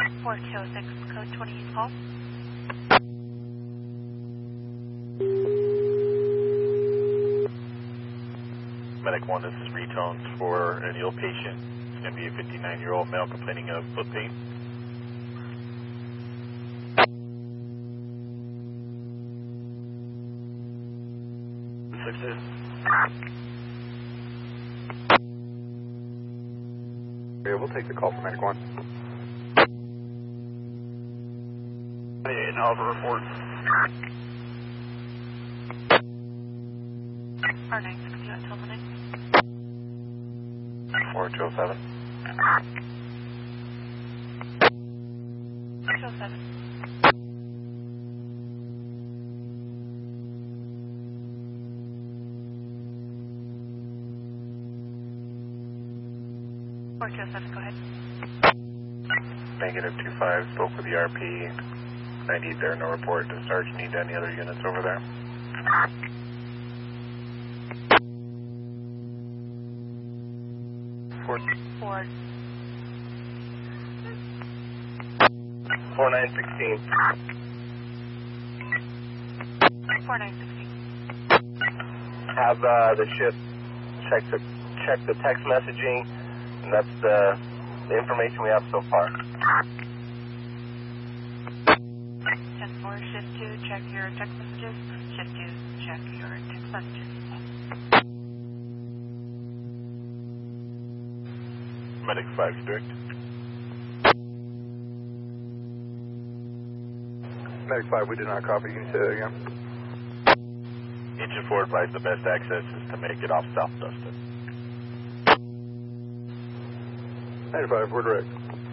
4206, code 28 call. Medic 1, this is retones for an ill patient. It's going to be a 59-year-old male complaining of foot pain. Okay, we'll take the call from Medic 1. 28 and Alpha report. R960 at Tilmaning. 4207. 207. Go ahead. Negative 25, spoke with the RP. 98 there, no report. Does Sarge need any other units over there? Ford. 4916. 4916. Have the ship check the text messaging, and that's the information we have so far. 10-4, shift 2, check your text messages. Shift 2, check your text messages. Medic 5 strict. Medic 5, we did not copy. Can you say that again? Engine 4 advised the best access is to make it off South Dustin. Medic 5, we're direct.